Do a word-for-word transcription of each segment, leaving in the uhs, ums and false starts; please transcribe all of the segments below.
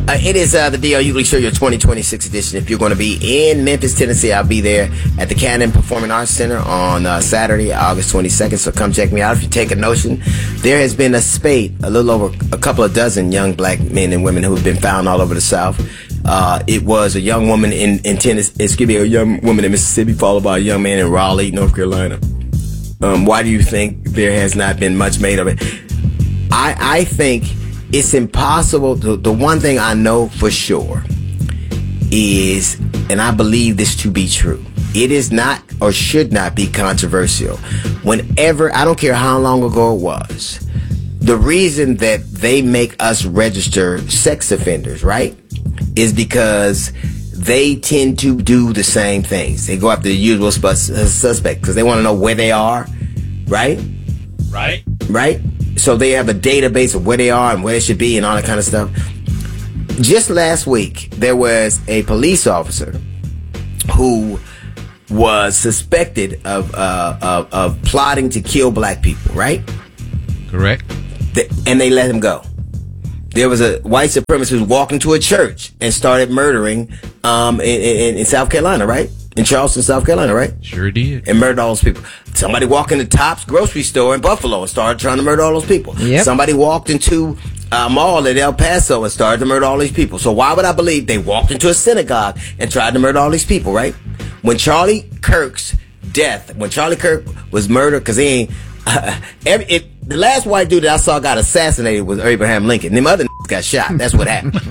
Uh, it is uh, the D L Hughley Show, your twenty twenty-six edition. If you're going to be in Memphis, Tennessee, I'll be there at the Cannon Performing Arts Center on uh, Saturday, August twenty-second. So come check me out. If you take a notion, there has been a spate, a little over a couple of dozen young black men and women who have been found all over the South. Uh, it was a young woman in, in Tennessee, excuse me, a young woman in Mississippi, followed by a young man in Raleigh, North Carolina. Um, why do you think there has not been much made of it? I, I think it's impossible. The, the one thing I know for sure is, and I believe this to be true, it is not or should not be controversial. Whenever, I don't care how long ago it was, the reason that they make us register sex offenders, right, is because they tend to do the same things. They go after the usual suspect because they want to know where they are, right? Right. Right? So they have a database of where they are and where they should be and all that kind of stuff. Just last week, there was a police officer who was suspected of uh, of, of plotting to kill black people, right? Correct. And they let him go. There was a white supremacist who walked into a church and started murdering um, in, in, in South Carolina, right? In Charleston, South Carolina, right? Sure did. And murdered all those people. Somebody walked into Tops grocery store in Buffalo and started trying to murder all those people. Yep. Somebody walked into a mall at El Paso and started to murder all these people. So why would I believe they walked into a synagogue and tried to murder all these people, right? When Charlie Kirk's death, when Charlie Kirk was murdered, because he ain't... Uh, every, it, the last white dude that I saw got assassinated was Abraham Lincoln. Them other got shot. That's what happened.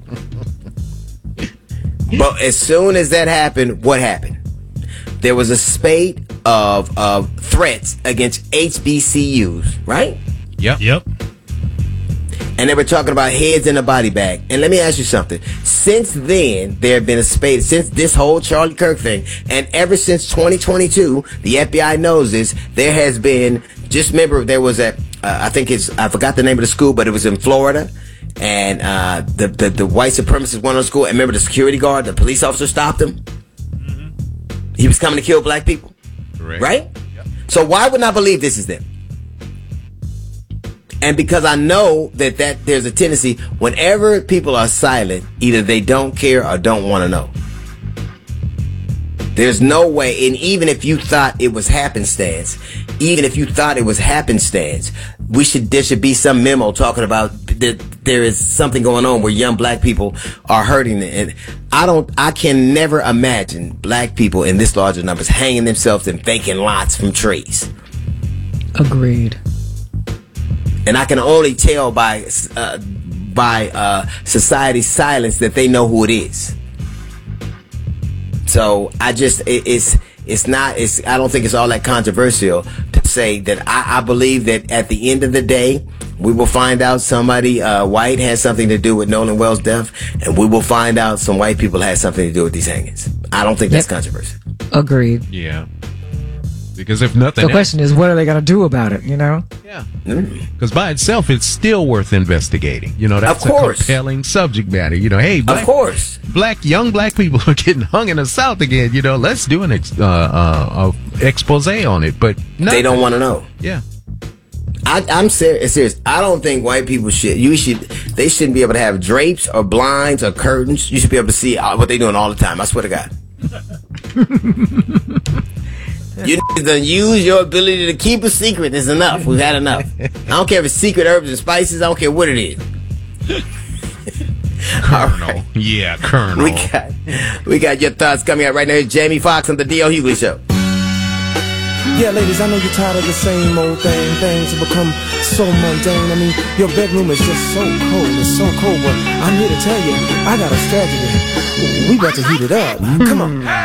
But as soon as that happened, what happened? There was a spate of of threats against H B C Us, right? Yep. Yep. And they were talking about heads in a body bag. And let me ask you something. Since then, there have been a spate, since this whole Charlie Kirk thing, and ever since twenty twenty-two, the F B I knows this, there has been, just remember, there was a, uh, I think it's, I forgot the name of the school, but it was in Florida. And uh, the, the, the white supremacist went on school, and remember the security guard, the police officer stopped him? Mm-hmm. He was coming to kill black people. Correct. Right? Yep. So why wouldn't I believe this is them? And because I know that, that there's a tendency, whenever people are silent, either they don't care or don't want to know. There's no way, and even if you thought it was happenstance, even if you thought it was happenstance, we should, there should be some memo talking about that there is something going on where young black people are hurting. And I don't, I can never imagine black people in this larger numbers hanging themselves in vacant lots from trees. Agreed. And I can only tell by uh, by uh, society's silence that they know who it is. So I just it, it's it's not it's I don't think it's all that controversial to say that I, I believe that at the end of the day we will find out somebody uh, white has something to do with Nolan Wells' death, and we will find out some white people had something to do with these hangings. I don't think that's yep. controversial. Agreed. Yeah. Because if nothing the else, question is, what are they going to do about it, you know? Yeah. Because mm. by itself, it's still worth investigating. You know, that's of course. a compelling subject matter. You know, hey, black, of course. black, young black people are getting hung in the South again. You know, let's do an ex, uh, uh, uh, expose on it. But nothing. They don't want to know. Yeah. I, I'm serious, serious. I don't think white people should. You should. They shouldn't be able to have drapes or blinds or curtains. You should be able to see what they're doing all the time. I swear to God. You don't use your ability to keep a secret. It's enough. We've had enough. I don't care if it's secret herbs and spices. I don't care what it is. Colonel. Right. Yeah, Colonel. We got, we got your thoughts coming out right now. It's Jamie Foxx on the D L Hughley Show. Yeah, ladies, I know you're tired of the same old thing. Things have become so mundane. I mean, your bedroom is just so cold. It's so cold. But I'm here to tell you, I got a strategy. We about to heat it up. Come on.